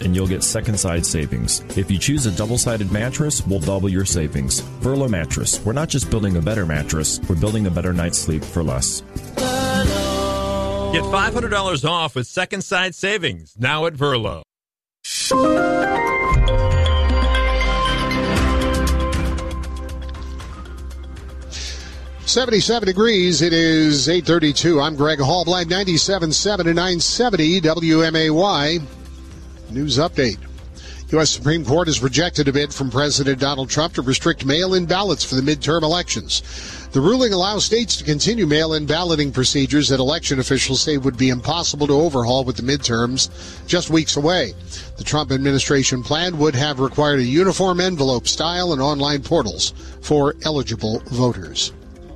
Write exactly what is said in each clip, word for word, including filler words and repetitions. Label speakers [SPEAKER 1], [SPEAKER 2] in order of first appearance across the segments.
[SPEAKER 1] and you'll get second side savings. If you choose a double-sided mattress, we'll double your savings. Verlo Mattress. We're not just building a better mattress, we're building a better night's sleep for less.
[SPEAKER 2] Get five hundred dollars off with second side savings now at Verlo.
[SPEAKER 3] seventy-seven degrees. It is eight thirty-two. I'm Greg Hallblind, ninety-seven point seven and nine seventy W M A Y. News update. U S Supreme Court has rejected a bid from President Donald Trump to restrict mail-in ballots for the midterm elections. The ruling allows states to continue mail-in balloting procedures that election officials say would be impossible to overhaul with the midterms just weeks away. The Trump administration plan would have required a uniform envelope style and online portals for eligible voters.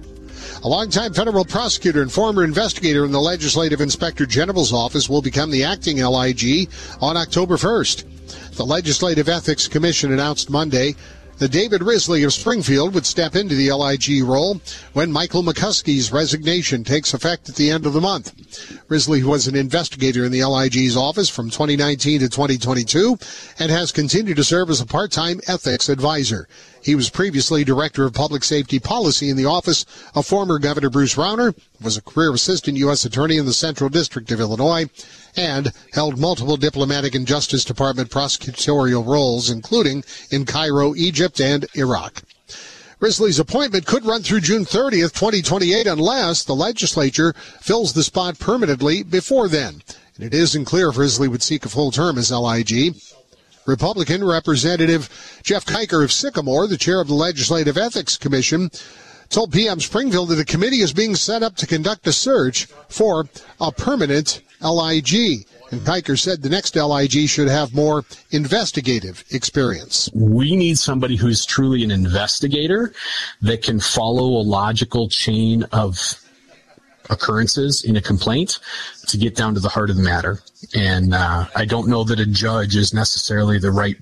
[SPEAKER 3] A longtime federal prosecutor and former investigator in the Legislative Inspector General's office will become the acting L I G on October first. The Legislative Ethics Commission announced Monday that David Risley of Springfield would step into the L I G role when Michael McCuskey's resignation takes effect at the end of the month. Risley was an investigator in the L I G's office from twenty nineteen to twenty twenty-two and has continued to serve as a part-time ethics advisor. He was previously Director of Public Safety Policy in the office of former Governor Bruce Rauner, was a career assistant U S attorney in the Central District of Illinois, and held multiple diplomatic and Justice Department prosecutorial roles, including in Cairo, Egypt, and Iraq. Risley's appointment could run through June thirtieth, twenty twenty-eight, unless the legislature fills the spot permanently before then. And it isn't clear if Risley would seek a full term as L I G. Republican Representative Jeff Kiker of Sycamore, the chair of the Legislative Ethics Commission, told P M Springfield that a committee is being set up to conduct a search for a permanent L I G. And Kiker said the next L I G should have more investigative experience.
[SPEAKER 4] We need somebody who's truly an investigator that can follow a logical chain of occurrences in a complaint to get down to the heart of the matter. And uh, I don't know that a judge is necessarily the right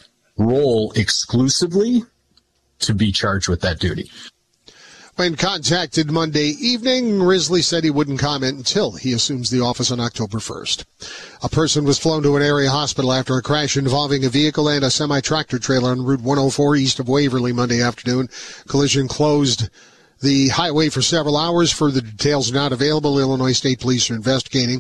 [SPEAKER 4] role exclusively to be charged with that duty.
[SPEAKER 3] When contacted Monday evening, Risley said he wouldn't comment until he assumes the office on October first. A person was flown to an area hospital after a crash involving a vehicle and a semi-tractor trailer on Route one oh four east of Waverly Monday afternoon. Collision closed the highway for several hours. Further details are not available. Illinois State Police are investigating.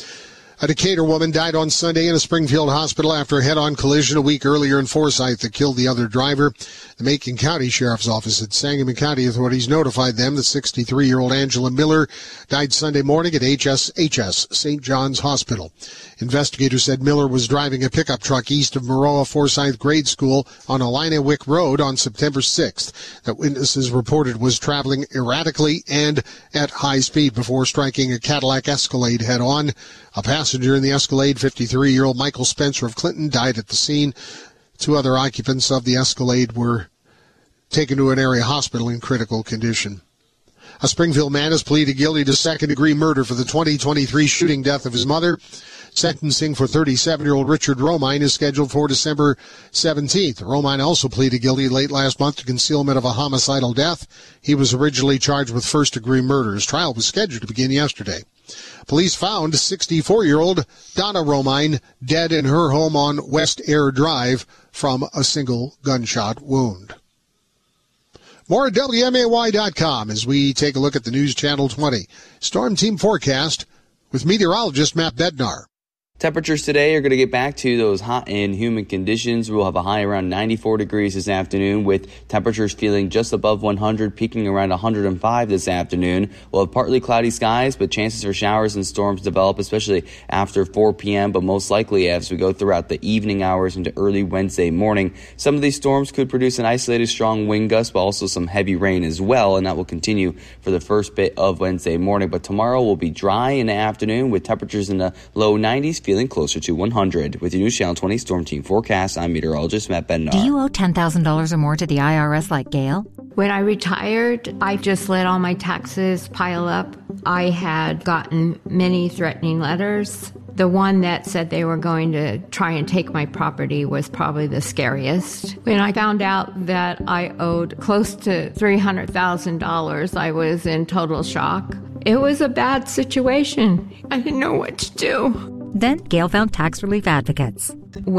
[SPEAKER 3] A Decatur woman died on Sunday in a Springfield hospital after a head-on collision a week earlier in Forsyth that killed the other driver. The Macon County Sheriff's Office at Sangamon County authorities notified them that sixty-three-year-old Angela Miller died Sunday morning at H S H S Saint John's Hospital. Investigators said Miller was driving a pickup truck east of Maroa Forsyth Grade School on Alina Wick Road on September sixth that witnesses reported was traveling erratically and at high speed before striking a Cadillac Escalade head-on. A passenger in the Escalade, fifty-three-year-old Michael Spencer of Clinton, died at the scene. Two other occupants of the Escalade were taken to an area hospital in critical condition. A Springfield man has pleaded guilty to second-degree murder for the twenty twenty-three shooting death of his mother. Sentencing for thirty-seven-year-old Richard Romine is scheduled for December seventeenth. Romine also pleaded guilty late last month to concealment of a homicidal death. He was originally charged with first-degree murder. His trial was scheduled to begin yesterday. Police found sixty-four-year-old Donna Romine dead in her home on West Air Drive from a single gunshot wound. More at W M A Y dot com as we take a look at the News Channel twenty Storm Team Forecast with meteorologist Matt Bednar.
[SPEAKER 5] Temperatures today are going to get back to those hot and humid conditions. We'll have a high around ninety-four degrees this afternoon with temperatures feeling just above one hundred, peaking around one hundred five this afternoon. We'll have partly cloudy skies, but chances for showers and storms develop, especially after four p.m., but most likely as we go throughout the evening hours into early Wednesday morning. Some of these storms could produce an isolated strong wind gust, but also some heavy rain as well, and that will continue for the first bit of Wednesday morning. But tomorrow will be dry in the afternoon with temperatures in the low nineties, feeling closer to one hundred. With your News Channel twenty Storm Team Forecast, I'm meteorologist Matt Bednar.
[SPEAKER 6] Do you owe ten thousand dollars or more to the I R S like Gail?
[SPEAKER 7] When I retired, I just let all my taxes pile up. I had gotten many threatening letters. The one that said they were going to try and take my property was probably the scariest. When I found out that I owed close to three hundred thousand dollars, I was in total shock. It was a bad situation. I didn't know what to do.
[SPEAKER 6] Then Gail found tax relief advocates.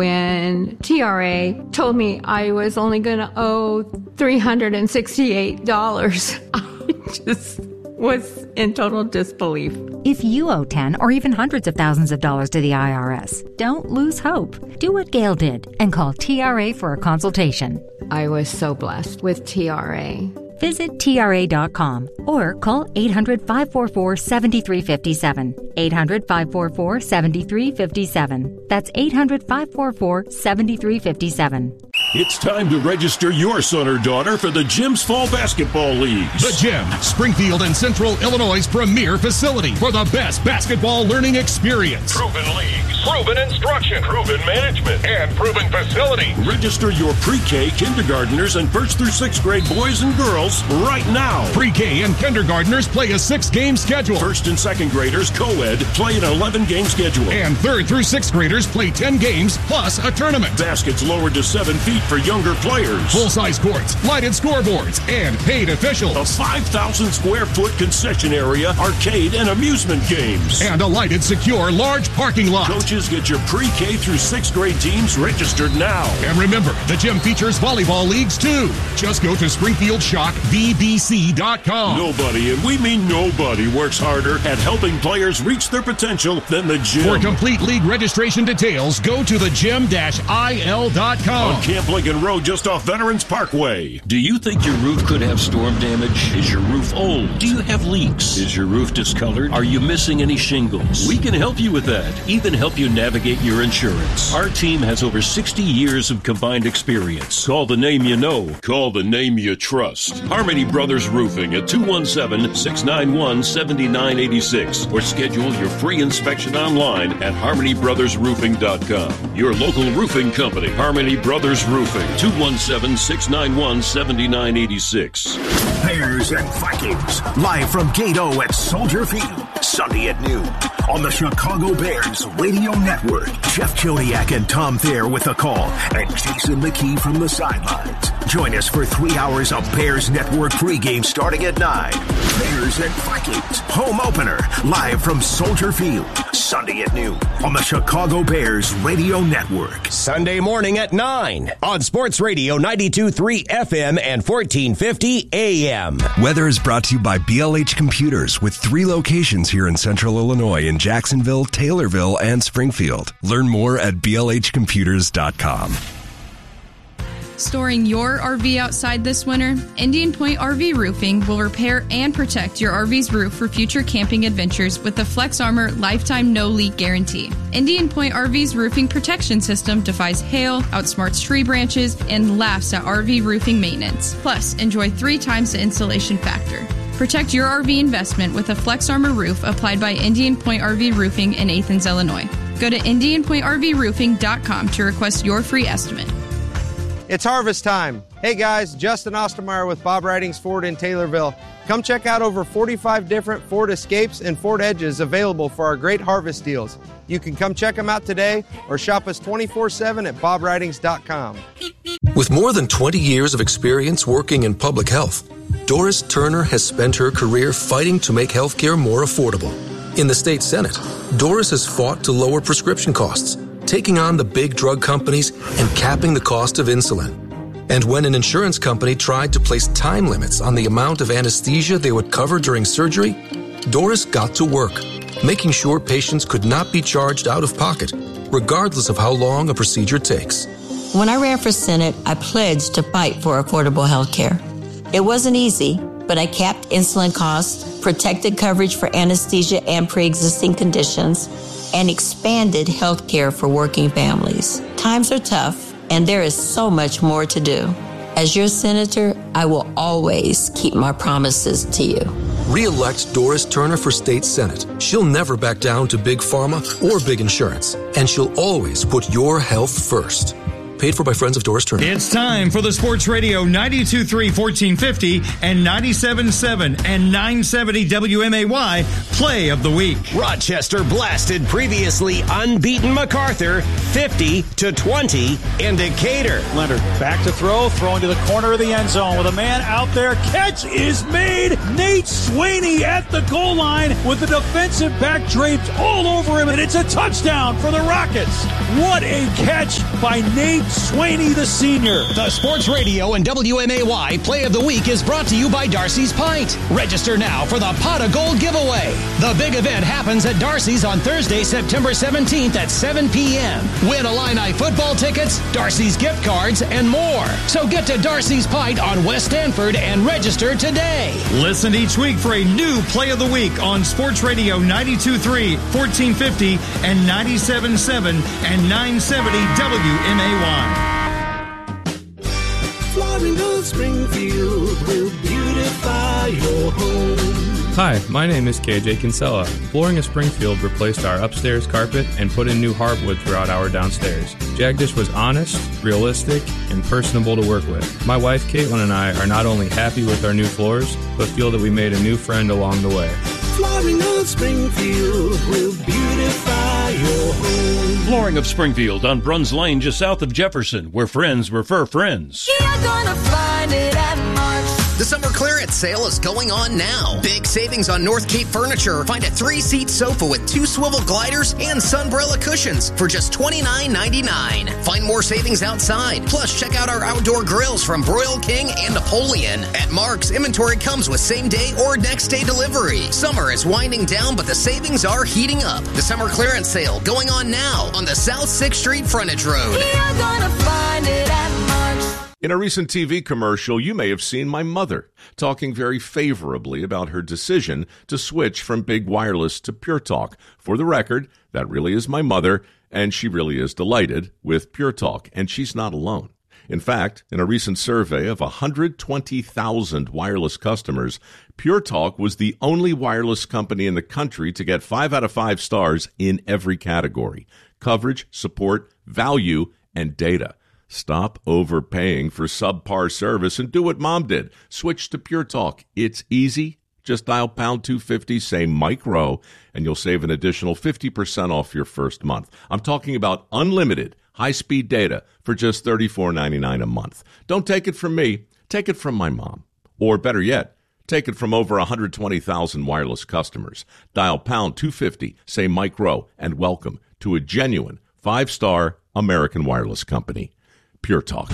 [SPEAKER 7] When T R A told me I was only going to owe three hundred sixty-eight dollars, I just was in total disbelief.
[SPEAKER 6] If you owe ten or even hundreds of thousands of dollars to the I R S, don't lose hope. Do what Gail did and call T R A for a consultation.
[SPEAKER 7] I was so blessed with T R A.
[SPEAKER 6] Visit T R A dot com or call eight hundred, five four four, seven three five seven. eight hundred, five four four, seven three five seven. That's eight hundred, five four four, seven three five seven.
[SPEAKER 8] It's time to register your son or daughter for the Gym's Fall Basketball Leagues.
[SPEAKER 9] The Gym, Springfield and Central Illinois' premier facility for the best basketball learning experience.
[SPEAKER 10] Proven leagues, proven instruction, proven management, and proven facility.
[SPEAKER 8] Register your pre-K, kindergartners, and first through sixth grade boys and girls right now.
[SPEAKER 9] Pre-K and kindergartners play a six-game schedule.
[SPEAKER 8] First and second graders, co-ed, play an eleven-game schedule.
[SPEAKER 9] And third through sixth graders play ten games plus a tournament.
[SPEAKER 8] Baskets lowered to seven feet for younger players.
[SPEAKER 9] Full-size courts, lighted scoreboards, and paid officials.
[SPEAKER 8] A five thousand square foot concession area, arcade, and amusement games.
[SPEAKER 9] And a lighted, secure, large parking lot.
[SPEAKER 8] Coaches, get your pre-K through sixth grade teams registered now.
[SPEAKER 9] And remember, the gym features volleyball leagues too. Just go to Springfield Shock V B C dot com.
[SPEAKER 8] Nobody, and we mean nobody, works harder at helping players reach their potential than the gym.
[SPEAKER 9] For complete league registration details, go to the gym dash I L dot com.
[SPEAKER 8] On Camp Lincoln Road, just off Veterans Parkway. Do you think your roof could have storm damage? Is your roof old? Do you have leaks? Is your roof discolored? Are you missing any shingles? We can help you with that. Even help you navigate your insurance. Our team has over sixty years of combined experience. Call the name you know. Call the name you trust. Harmony Brothers Roofing at two one seven, six nine one, seven nine eight six or schedule your free inspection online at harmony brothers roofing dot com. Your local roofing company, Harmony Brothers Roofing, two one seven, six nine one, seven nine eight six.
[SPEAKER 10] Bears and Vikings, live from Gate O at Soldier Field, Sunday at noon on the Chicago Bears Radio Network. Jeff Jodiak and Tom Thayer with the call, and Jason McKee from the sidelines. Join us for three hours of Bears Network pregame starting at nine. Bears and Vikings, home opener, live from Soldier Field, Sunday at noon on the Chicago Bears Radio Network.
[SPEAKER 11] Sunday morning at nine on Sports Radio ninety-two point three F M and fourteen fifty A M.
[SPEAKER 12] Weather is brought to you by B L H Computers with three locations here in Central Illinois in Jacksonville, Taylorville, and Springfield. Learn more at B L H computers dot com.
[SPEAKER 13] Storing your R V outside this winter? Indian Point R V Roofing will repair and protect your R V's roof for future camping adventures with the Flex Armor Lifetime No Leak Guarantee. Indian Point R V's roofing protection system defies hail, outsmarts tree branches, and laughs at R V roofing maintenance. Plus, enjoy three times the insulation factor. Protect your R V investment with a Flex Armor roof applied by Indian Point R V Roofing in Athens, Illinois. Go to indian point r v roofing dot com to request your free estimate.
[SPEAKER 14] It's harvest time. Hey guys, Justin Ostermeyer with Bob Ridings Ford in Taylorville. Come check out over forty-five different Ford Escapes and Ford Edges available for our great harvest deals. You can come check them out today or shop us twenty-four seven at bob ridings dot com.
[SPEAKER 15] With more than twenty years of experience working in public health, Doris Turner has spent her career fighting to make healthcare more affordable. In the state Senate, Doris has fought to lower prescription costs, taking on the big drug companies and capping the cost of insulin. And when an insurance company tried to place time limits on the amount of anesthesia they would cover during surgery, Doris got to work, making sure patients could not be charged out of pocket, regardless of how long a procedure takes.
[SPEAKER 16] When I ran for Senate, I pledged to fight for affordable health care. It wasn't easy, but I capped insulin costs, protected coverage for anesthesia and pre-existing conditions, and expanded health care for working families. Times are tough, and there is so much more to do. As your senator, I will always keep my promises to you.
[SPEAKER 15] Re-elect Doris Turner for state Senate. She'll never back down to big pharma or big insurance, and she'll always put your health first. Paid for by Friends of Doris Turner.
[SPEAKER 17] It's time for the Sports Radio ninety-two point three, fourteen fifty and ninety-seven point seven and nine seventy W M A Y Play of the Week.
[SPEAKER 11] Rochester blasted previously unbeaten MacArthur fifty to twenty in Decatur.
[SPEAKER 18] Leonard back to throw, throwing to the corner of the end zone with a man out there. Catch is made. Nate Swaney at the goal line with the defensive back draped all over him, and it's a touchdown for the Rockets. What a catch by Nate Swaney, the senior.
[SPEAKER 19] The Sports Radio and W M A Y Play of the Week is brought to you by Darcy's Pint. Register now for the Pot of Gold giveaway. The big event happens at Darcy's on Thursday, September seventeenth at seven p.m. Win Illini football tickets, Darcy's gift cards, and more. So get to Darcy's Pint on West Stanford and register today.
[SPEAKER 17] Listen each week for a new Play of the Week on Sports Radio ninety-two point three, fourteen fifty and ninety-seven point seven and nine seventy W M A Y.
[SPEAKER 10] Flooring of Springfield will beautify your home.
[SPEAKER 20] Hi, my name is K J Kinsella. Flooring of Springfield replaced our upstairs carpet and put in new hardwood throughout our downstairs. Jagdish was honest, realistic, and personable to work with. My wife Caitlin and I are not only happy with our new floors, but feel that we made a new friend along the way.
[SPEAKER 10] Flooring of Springfield will beautify your home.
[SPEAKER 8] Flooring of Springfield on Bruns Lane, just south of Jefferson, where friends refer friends.
[SPEAKER 21] You're gonna find it at Mark's.
[SPEAKER 22] The summer clearance sale is going on now. Big savings on North Cape furniture. Find a three-seat sofa with two swivel gliders and sunbrella cushions for just twenty-nine ninety-nine. Find more savings outside. Plus, check out our outdoor grills from Broil King and Napoleon. At Mark's, inventory comes with same-day or next-day delivery. Summer is winding down, but the savings are heating up. The summer clearance sale going on now on the South sixth Street frontage road.
[SPEAKER 21] You're gonna find it at Mark's.
[SPEAKER 23] In a recent T V commercial, you may have seen my mother talking very favorably about her decision to switch from big wireless to Pure Talk. For the record, that really is my mother, and she really is delighted with Pure Talk, and she's not alone. In fact, in a recent survey of one hundred twenty thousand wireless customers, Pure Talk was the only wireless company in the country to get five out of five stars in every category: coverage, support, value, and data. Stop overpaying for subpar service and do what Mom did. Switch to Pure Talk. It's easy. Just dial pound two fifty, say Mike Rowe, and you'll save an additional fifty percent off your first month. I'm talking about unlimited high-speed data for just thirty-four ninety-nine a month. Don't take it from me. Take it from my mom. Or better yet, take it from over one hundred twenty thousand wireless customers. Dial pound two fifty, say Mike Rowe, and welcome to a genuine five-star American wireless company. Pure Talk.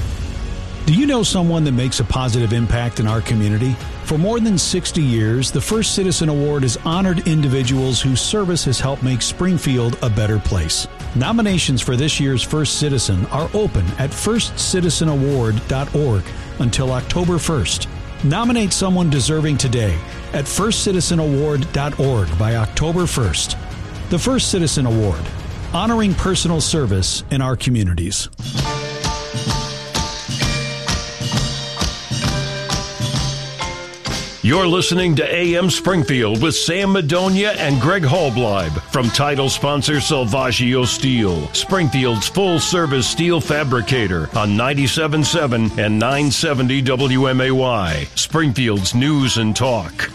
[SPEAKER 24] Do you know someone that makes a positive impact in our community? For more than sixty years, the First Citizen Award has honored individuals whose service has helped make Springfield a better place. Nominations for this year's First Citizen are open at first citizen award dot org until October first. Nominate someone deserving today at first citizen award dot org by October first. The First Citizen Award, honoring personal service in our communities.
[SPEAKER 8] You're listening to A M Springfield with Sam Madonia and Greg Hallbleib from title sponsor Salvaggio Steel, Springfield's full-service steel fabricator on ninety-seven point seven and nine seventy W M A Y, Springfield's news and talk.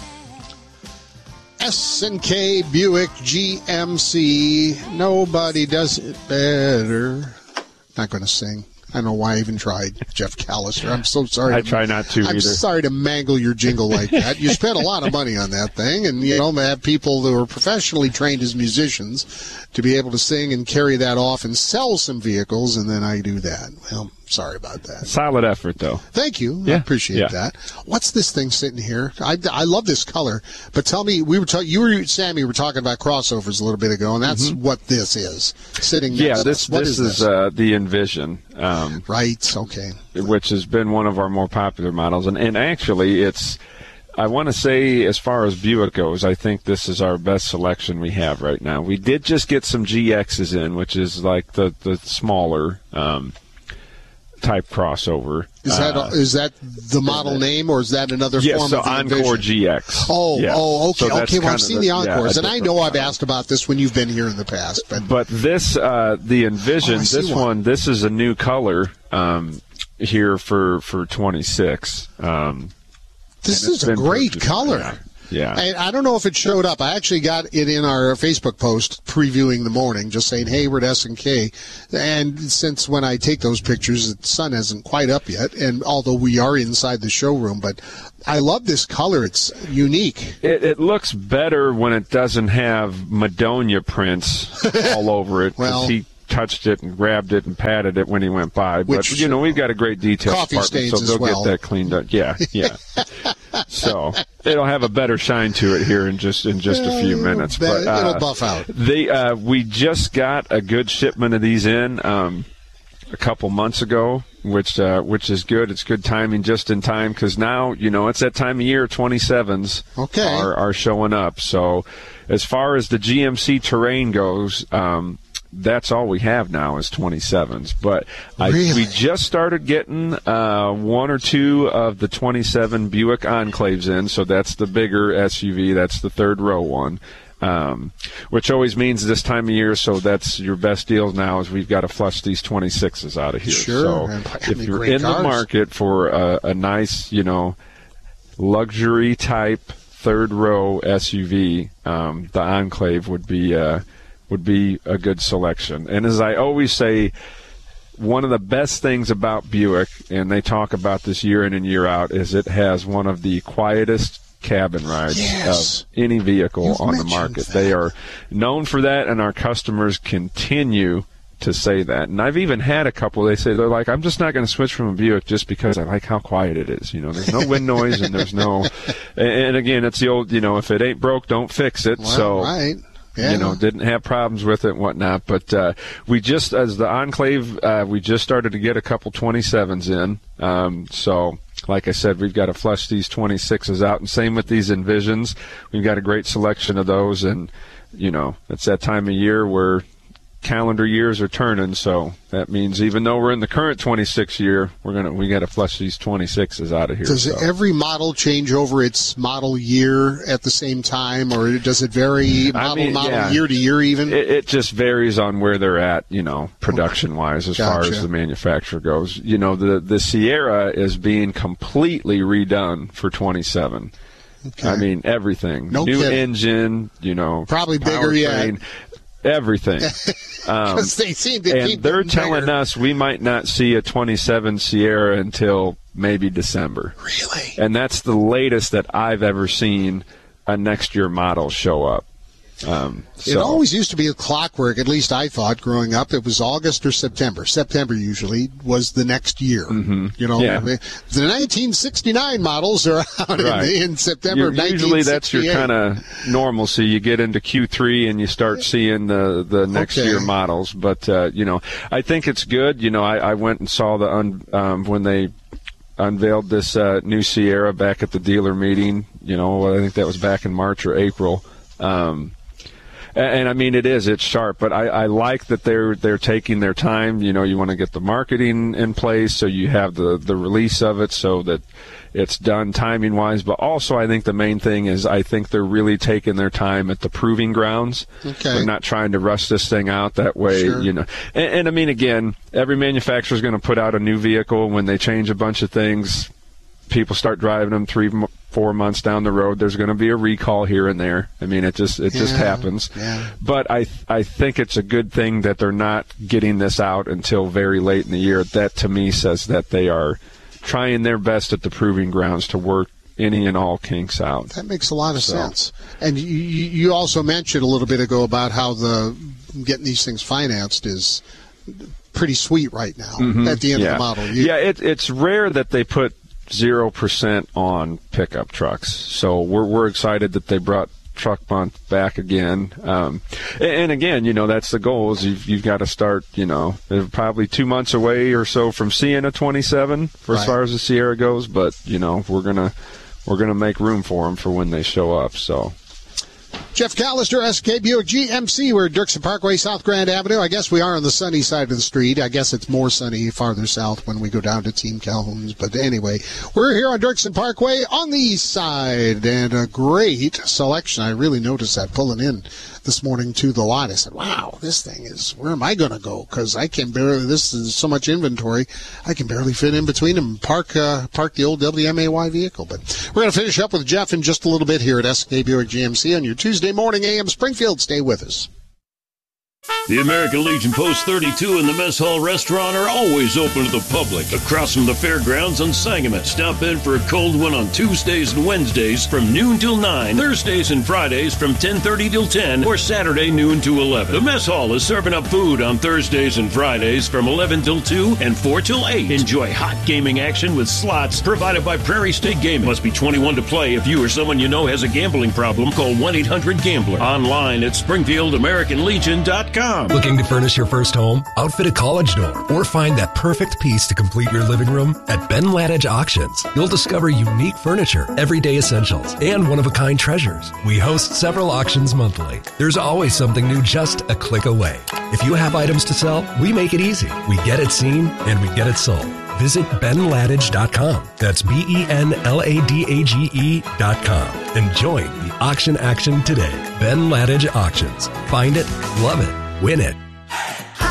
[SPEAKER 3] S and K Buick G M C, nobody does it better. Not going to sing. I don't know why I even tried, Jeff Callister. I'm so sorry.
[SPEAKER 25] I try not to
[SPEAKER 3] I'm
[SPEAKER 25] either.
[SPEAKER 3] sorry to mangle your jingle like that. You spent a lot of money on that thing, and you know, have people who are professionally trained as musicians to be able to sing and carry that off and sell some vehicles, and then I do that. Well, sorry about that.
[SPEAKER 25] Solid effort, though.
[SPEAKER 3] Thank you.
[SPEAKER 25] Yeah.
[SPEAKER 3] I appreciate
[SPEAKER 25] yeah.
[SPEAKER 3] that. What's this thing sitting here? I, I love this color, but tell me, we were talking. You were Sammy. Were talking about crossovers a little bit ago, and that's mm-hmm. what this is sitting. Next
[SPEAKER 25] yeah, this
[SPEAKER 3] what
[SPEAKER 25] this
[SPEAKER 3] is,
[SPEAKER 25] is uh, the Envision. Um,
[SPEAKER 3] right. Okay.
[SPEAKER 25] Which has been one of our more popular models, and and actually, it's. I want to say, as far as Buick goes, I think this is our best selection we have right now. We did just get some G Xs in, which is like the the smaller. Um, type crossover.
[SPEAKER 3] Is that
[SPEAKER 25] uh,
[SPEAKER 3] is that the model name, or is that another
[SPEAKER 25] yeah,
[SPEAKER 3] form
[SPEAKER 25] so
[SPEAKER 3] of the
[SPEAKER 25] Encore
[SPEAKER 3] Envision?
[SPEAKER 25] G X.
[SPEAKER 3] Oh,
[SPEAKER 25] yeah.
[SPEAKER 3] oh, okay,
[SPEAKER 25] so
[SPEAKER 3] okay. Well, I've seen the, the Encores,
[SPEAKER 25] yeah,
[SPEAKER 3] and I know I've asked about this when you've been here in the past. But
[SPEAKER 25] but this, uh, the Envision,
[SPEAKER 3] oh,
[SPEAKER 25] this one. one, this is a new color um, here for for twenty-six. Um,
[SPEAKER 3] this is a great
[SPEAKER 25] purchased.
[SPEAKER 3] color.
[SPEAKER 25] Yeah. Yeah.
[SPEAKER 3] I, I don't know if it showed up. I actually got it in our Facebook post previewing the morning, just saying Hayward S and K. And since when I take those pictures, the sun hasn't quite up yet. And although we are inside the showroom, but I love this color. It's unique.
[SPEAKER 25] It, it looks better when it doesn't have Madonia prints all over it.
[SPEAKER 3] Well,
[SPEAKER 25] he touched it and grabbed it and patted it when he went by.
[SPEAKER 3] Which,
[SPEAKER 25] but, you know, we've got a great detail
[SPEAKER 3] coffee
[SPEAKER 25] department, so
[SPEAKER 3] stains
[SPEAKER 25] they'll
[SPEAKER 3] as well.
[SPEAKER 25] get that cleaned up. Yeah, yeah. So it'll have a better shine to it here in just in just a few minutes.
[SPEAKER 3] It'll,
[SPEAKER 25] but uh,
[SPEAKER 3] it'll buff out.
[SPEAKER 25] They uh, we just got a good shipment of these in um, a couple months ago, which uh, which is good. It's good timing, just in time, because now you know it's that time of year. twenty-sevens
[SPEAKER 3] okay.
[SPEAKER 25] are are showing up. So as far as the G M C Terrain goes. Um, That's all we have now is twenty-sevens. But I,
[SPEAKER 3] really?
[SPEAKER 25] we just started getting uh, one or two of the twenty-seven Buick Enclaves in, so that's the bigger S U V. That's the third row one, um, which always means this time of year, so that's your best deal now is we've got to flush these twenty-sixes out of here.
[SPEAKER 3] Sure.
[SPEAKER 25] So
[SPEAKER 3] and,
[SPEAKER 25] if you're in
[SPEAKER 3] cars.
[SPEAKER 25] the market for a, a nice, you know, luxury type third row S U V, um, the Enclave would be uh, would be a good selection. And as I always say, one of the best things about Buick, and they talk about this year in and year out, is it has one of the quietest cabin rides
[SPEAKER 3] yes.
[SPEAKER 25] of any vehicle
[SPEAKER 3] You've
[SPEAKER 25] on the market.
[SPEAKER 3] that.
[SPEAKER 25] They are known for that, and our customers continue to say that. And I've even had a couple, they say, they're like, I'm just not going to switch from a Buick just because I like how quiet it is. You know, there's no wind noise and there's no, and, and again, it's the old, you know, if it ain't broke, don't fix it.
[SPEAKER 3] Well,
[SPEAKER 25] so,
[SPEAKER 3] right. Yeah.
[SPEAKER 25] you know, didn't have problems with it and whatnot. But uh, we just, as the Enclave, uh, we just started to get a couple twenty-sevens in. Um, so, like I said, we've got to flush these twenty-sixes out. And same with these Envisions. We've got a great selection of those. And, you know, it's that time of year where calendar years are turning, so that means even though we're in the current twenty-six year, we're gonna we got to flush these twenty-sixes out of here.
[SPEAKER 3] Does
[SPEAKER 25] so.
[SPEAKER 3] every model change over its model year at the same time, or does it vary model
[SPEAKER 25] I mean,
[SPEAKER 3] model
[SPEAKER 25] yeah.
[SPEAKER 3] year to year even?
[SPEAKER 25] It, it just varies on where they're at, you know, production wise, as
[SPEAKER 3] Gotcha.
[SPEAKER 25] far as the manufacturer goes. You know, the the Sierra is being completely redone for twenty-seven.
[SPEAKER 3] Okay.
[SPEAKER 25] I mean, everything.
[SPEAKER 3] No
[SPEAKER 25] New
[SPEAKER 3] kidding.
[SPEAKER 25] engine, you know,
[SPEAKER 3] Probably bigger yet.
[SPEAKER 25] powertrain, everything. Um,
[SPEAKER 3] they seem to
[SPEAKER 25] and
[SPEAKER 3] keep
[SPEAKER 25] they're
[SPEAKER 3] getting
[SPEAKER 25] telling
[SPEAKER 3] bigger.
[SPEAKER 25] us we might not see a twenty-seven Sierra until maybe December.
[SPEAKER 3] Really?
[SPEAKER 25] And that's the latest that I've ever seen a next year model show up. Um,
[SPEAKER 3] It
[SPEAKER 25] so.
[SPEAKER 3] always used to be a clockwork, at least I thought growing up. It was August or September. September usually was the next year.
[SPEAKER 25] Mm-hmm.
[SPEAKER 3] You know,
[SPEAKER 25] Yeah.
[SPEAKER 3] the nineteen sixty-nine models are out
[SPEAKER 25] Right.
[SPEAKER 3] in, in September
[SPEAKER 25] You're-
[SPEAKER 3] of nineteen
[SPEAKER 25] usually that's your
[SPEAKER 3] sixty-eight.
[SPEAKER 25] kind of normalcy. You get into Q three and you start seeing the, the next
[SPEAKER 3] Okay.
[SPEAKER 25] year models. But, uh, you know, I think it's good. You know, I, I went and saw the un, um, when they unveiled this uh, new Sierra back at the dealer meeting. You know, I think that was back in March or April. Um, and, and I mean, it is, it's sharp, but I, I like that they're they're taking their time. You know, you want to get the marketing in place, so you have the, the release of it so that it's done timing wise. But also, I think the main thing is I think they're really taking their time at the proving grounds.
[SPEAKER 3] Okay.
[SPEAKER 25] They're not trying to rush this thing out that way.
[SPEAKER 3] Sure.
[SPEAKER 25] You know, and, and I mean, again, every manufacturer is going to put out a new vehicle. When they change a bunch of things, people start driving them three, m- four months down the road. There's going to be a recall here and there. I mean, it just it just
[SPEAKER 3] Yeah,
[SPEAKER 25] happens.
[SPEAKER 3] yeah.
[SPEAKER 25] But I I think it's a good thing that they're not getting this out until very late in the year. That to me says that they are trying their best at the proving grounds to work any and all kinks out.
[SPEAKER 3] That makes a lot of
[SPEAKER 25] So.
[SPEAKER 3] sense. And you, you also mentioned a little bit ago about how the getting these things financed is pretty sweet right now
[SPEAKER 25] Mhm.
[SPEAKER 3] at the end
[SPEAKER 25] yeah.
[SPEAKER 3] of the model year.
[SPEAKER 25] Yeah, it, it's rare that they put zero percent on pickup trucks. So we're we're excited that they brought Truck Month back again. Um, and, and again, you know, that's the goal is you've, you've got to start, you know, they're probably two months away or so from seeing a twenty-seven for
[SPEAKER 3] Right.
[SPEAKER 25] as far as the Sierra goes. But, you know, we're going to we're gonna make room for them for when they show up. So.
[SPEAKER 3] Jeff Callister, S K Buick G M C. We're at Dirksen Parkway, South Grand Avenue. I guess we are on the sunny side of the street. I guess it's more sunny farther south when we go down to Team Calhoun's. But anyway, we're here on Dirksen Parkway on the east side. And a great selection. I really noticed that pulling in this morning to the lot. I said, wow, this thing is, where am I going to go? Because I can barely, this is so much inventory, I can barely fit in between them and park, uh, park the old W M A Y vehicle. But we're going to finish up with Jeff in just a little bit here at S K Buick G M C on your Tuesday morning A M Springfield. Stay with us.
[SPEAKER 8] The American Legion Post thirty-two and the Mess Hall Restaurant are always open to the public across from the fairgrounds on Sangamon. Stop in for a cold one on Tuesdays and Wednesdays from noon till nine, Thursdays and Fridays from ten thirty till ten, or Saturday noon to eleven. The Mess Hall is serving up food on Thursdays and Fridays from eleven till two and four till eight. Enjoy hot gaming action with slots provided by Prairie State Gaming. Must be twenty-one to play. If you or someone you know has a gambling problem, call one eight hundred gambler. Online at Springfield American Legion dot com.
[SPEAKER 12] Looking to furnish your first home, outfit a college dorm, or find that perfect piece to complete your living room? At Ben Ladage Auctions, you'll discover unique furniture, everyday essentials, and one-of-a-kind treasures. We host several auctions monthly. There's always something new just a click away. If you have items to sell, we make it easy. We get it seen, and we get it sold. Visit Ben Ladage dot com. That's B E N L A D A G E dot com. And join the auction action today. Ben Ladage Auctions. Find it, love it, win it.